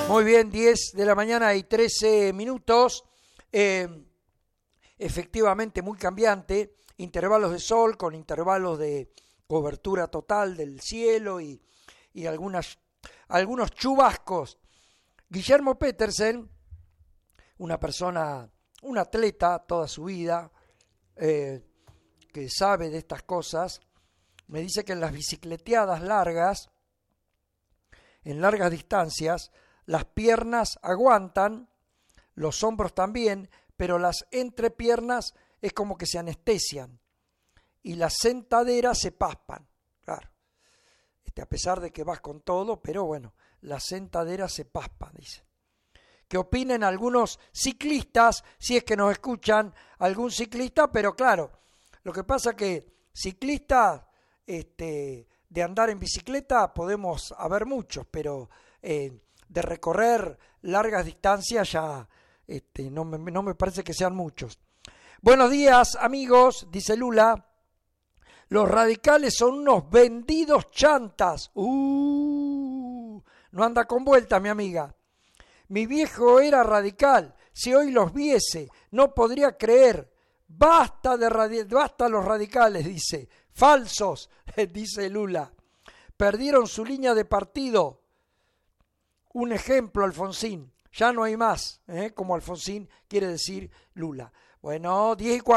Muy bien, 10 de la mañana y 13 minutos. Efectivamente muy cambiante, intervalos de sol con intervalos de cobertura total del cielo y algunos chubascos. Guillermo Petersen, una persona, un atleta toda su vida, que sabe de estas cosas, me dice que en las bicicleteadas largas, en largas distancias, las piernas aguantan, los hombros también, pero las entrepiernas es como que se anestesian y las sentaderas se paspan, claro. A pesar de que vas con todo, pero bueno, las sentaderas se paspan, dice. ¿Qué opinen algunos ciclistas? Si es que nos escuchan algún ciclista, pero claro, lo que pasa que ciclistas de andar en bicicleta podemos haber muchos, pero de recorrer largas distancias ya no me parece que sean muchos. Buenos días, amigos, dice Lula. Los radicales son unos vendidos chantas. No anda con vuelta, mi amiga. Mi viejo era radical. Si hoy los viese, no podría creer. Basta los radicales, dice. Falsos, dice Lula. Perdieron su línea de partido. Un ejemplo, Alfonsín. Ya no hay más, como Alfonsín quiere decir Lula. Bueno, 10:40.